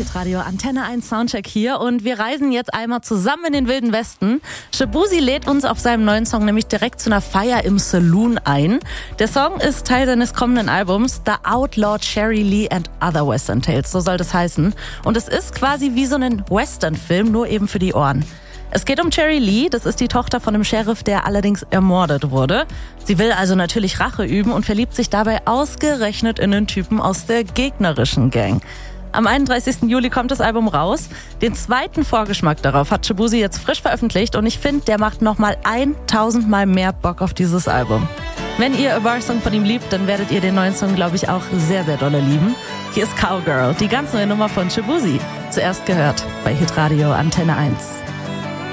Hitradio Antenne 1 Soundcheck hier und wir reisen jetzt einmal zusammen in den Wilden Westen. Shaboozey lädt uns auf seinem neuen Song nämlich direkt zu einer Feier im Saloon ein. Der Song ist Teil seines kommenden Albums The Outlaw Cherry Lee and Other Western Tales, so soll das heißen. Und es ist quasi wie so ein Western-Film, nur eben für die Ohren. Es geht um Cherry Lee, das ist die Tochter von einem Sheriff, der allerdings ermordet wurde. Sie will also natürlich Rache üben und verliebt sich dabei ausgerechnet in einen Typen aus der gegnerischen Gang. Am 31. Juli kommt das Album raus. Den zweiten Vorgeschmack darauf hat Shaboozey jetzt frisch veröffentlicht und ich finde, der macht nochmal 1000 Mal mehr Bock auf dieses Album. Wenn ihr A Bar Song von ihm liebt, dann werdet ihr den neuen Song, glaube ich, auch sehr, sehr dolle lieben. Hier ist Cowgirl, die ganz neue Nummer von Shaboozey. Zuerst gehört bei Hitradio Antenne 1.